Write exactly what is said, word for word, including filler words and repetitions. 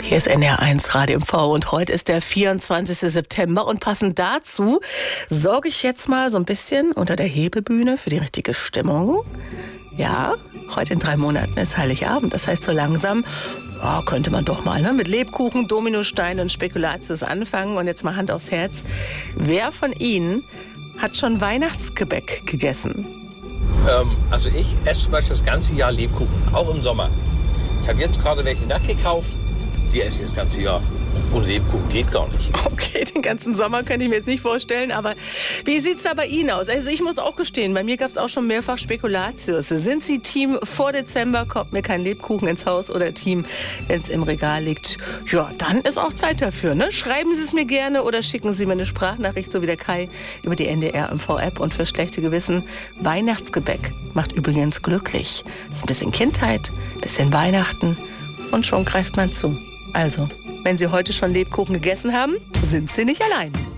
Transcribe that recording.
Hier ist N D R eins Radio M V und heute ist der vierundzwanzigste September und passend dazu sorge ich jetzt mal so ein bisschen unter der Hebebühne für die richtige Stimmung. Ja, heute in drei Monaten ist Heiligabend, das heißt so langsam oh, könnte man doch mal ne, mit Lebkuchen, Dominosteinen und Spekulatius anfangen. Und jetzt mal Hand aufs Herz, wer von Ihnen hat schon Weihnachtsgebäck gegessen? Ähm, also ich esse zum Beispiel das ganze Jahr Lebkuchen, auch im Sommer. Ich habe jetzt gerade welche nachgekauft. Die esse ich das ganze Jahr. Ohne Lebkuchen geht gar nicht. Okay, den ganzen Sommer könnte ich mir jetzt nicht vorstellen, aber wie sieht es da bei Ihnen aus? Also ich muss auch gestehen, bei mir gab es auch schon mehrfach Spekulatius. Sind Sie Team vor Dezember, kommt mir kein Lebkuchen ins Haus oder Team, wenn es im Regal liegt? Ja, dann ist auch Zeit dafür, ne? Schreiben Sie es mir gerne oder schicken Sie mir eine Sprachnachricht, so wie der Kai, über die N D R M V-App. Und fürs schlechte Gewissen, Weihnachtsgebäck macht übrigens glücklich. Das ist ein bisschen Kindheit, ein bisschen Weihnachten und schon greift man zu. Also, wenn Sie heute schon Lebkuchen gegessen haben, sind Sie nicht allein.